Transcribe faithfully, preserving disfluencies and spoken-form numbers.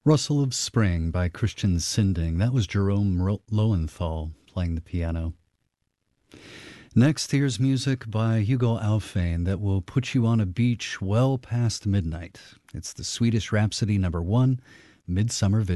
Rustle of Spring by Christian Sinding. That was Jerome Ro- Lowenthal playing the piano. Next, here's music by Hugo Aufane that will put you on a beach well past midnight. It's the Swedish Rhapsody number one, Midsummer Vision.